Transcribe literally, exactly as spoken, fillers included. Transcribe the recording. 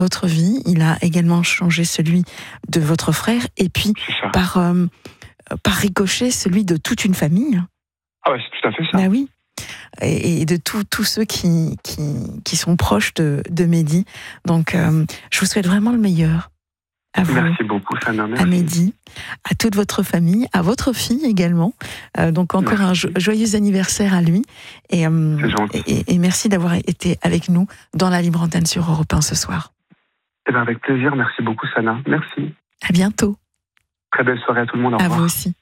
votre vie, il a également changé celui de votre frère, et puis par, euh, par ricochet, celui de toute une famille. Ah ouais, c'est tout à fait ça. Ben oui. Et, et de tous ceux qui, qui, qui sont proches de, de Mehdi. Donc, euh, je vous souhaite vraiment le meilleur. À vous, merci beaucoup, Sana. Merci. À Mehdi, à toute votre famille, à votre fille également. Euh, donc encore merci. Un joyeux anniversaire à lui. Et, euh, et, et merci d'avoir été avec nous dans la Libre Antenne sur Europe un ce soir. Eh bien, avec plaisir. Merci beaucoup, Sana. Merci. À bientôt. Très belle soirée à tout le monde. Au revoir. À vous aussi.